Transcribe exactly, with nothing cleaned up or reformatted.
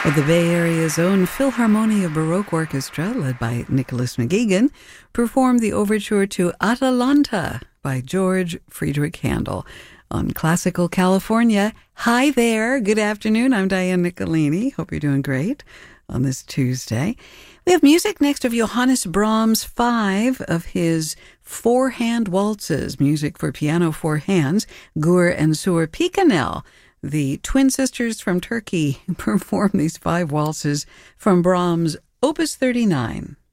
The Bay Area's own Philharmonia Baroque Orchestra, led by Nicholas McGeegan, performed the overture to Atalanta by George Friedrich Handel on Classical California. Hi there. Good afternoon. I'm Diane Nicolini. Hope you're doing great on this Tuesday. We have music next of Johannes Brahms, five of his four-hand waltzes, music for piano four hands, Gur and Sur Picanel. The twin sisters from Turkey perform these five waltzes from Brahms' Opus thirty-nine.